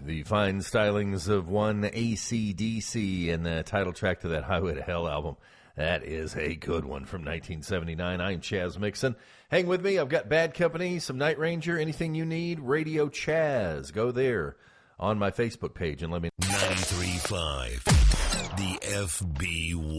The fine stylings of one AC/DC and the title track to that Highway to Hell album. That is a good one from 1979. I'm Chaz Mixon. Hang with me. I've got Bad Company, some Night Ranger, anything you need, Radio Chaz. Go there on my Facebook page and let me 93.5 The FB